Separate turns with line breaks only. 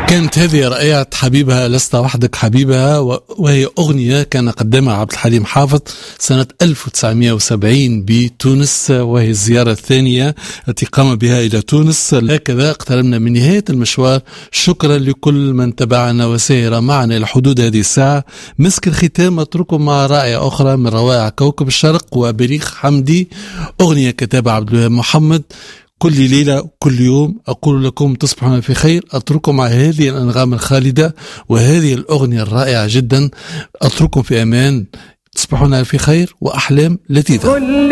كانت هذه رائعة حبيبها لست وحدك حبيبها، وهي أغنية كان قدمها عبد الحليم حافظ سنة 1970 بتونس، وهي الزيارة الثانية التي قام بها إلى تونس. هكذا اقتربنا من نهاية المشوار. شكرا لكل من تبعنا وسير معنا إلى حدود هذه الساعة. مسك الختام أترككم مع رائعة أخرى من روائع كوكب الشرق وبليغ حمدي، أغنية كتابها عبد الوهاب محمد. كل ليلة كل يوم أقول لكم تصبحون في خير. أترككم مع هذه الأنغام الخالدة وهذه الأغنية الرائعة جدا. أترككم في أمان، تصبحون في خير وأحلام لذيذة.